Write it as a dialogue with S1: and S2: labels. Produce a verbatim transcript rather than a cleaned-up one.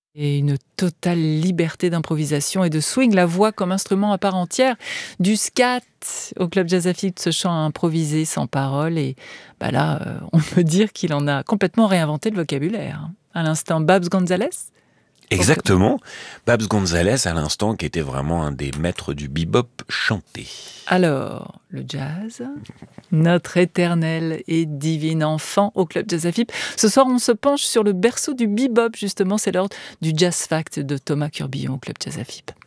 S1: Et une totale liberté d'improvisation et de swing, la voix comme instrument à part entière, du scat au Club Jazz Affitte, ce chant improvisé sans paroles et bah là, heu, on peut dire qu'il en a complètement réinventé le vocabulaire, hein. À l'instant, Babs González?
S2: Exactement, Babs González à l'instant qui était vraiment un des maîtres du bebop chanté.
S1: Alors, le jazz, notre éternel et divin enfant au Club Jazz Affitte. Ce soir, on se penche sur le berceau du bebop justement, c'est l'heure du Jazz Fact de Thomas Curbillon au Club Jazz Affitte.